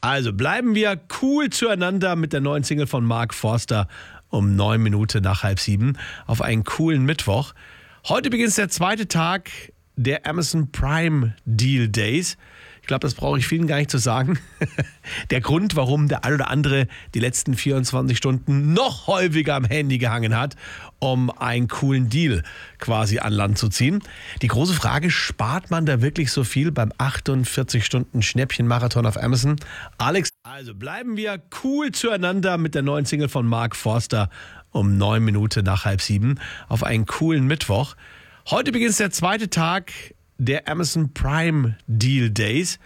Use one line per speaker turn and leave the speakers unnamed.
Also bleiben wir cool zueinander mit der neuen Single von Mark Forster um 9 Minuten nach 6:30 auf einen coolen Mittwoch. Heute beginnt der zweite Tag der Amazon Prime Deal Days. Ich glaube, das brauche ich vielen gar nicht zu sagen. Der Grund, warum der ein oder andere die letzten 24 Stunden noch häufiger am Handy gehangen hat, um einen coolen Deal quasi an Land zu ziehen. Die große Frage, spart man da wirklich so viel beim 48-Stunden-Schnäppchen-Marathon auf Amazon? Alex, also bleiben wir cool zueinander mit der neuen Single von Mark Forster um 9 Minuten nach 6:30 auf einen coolen Mittwoch. Heute beginnt der zweite Tag der Amazon Prime Deal Days.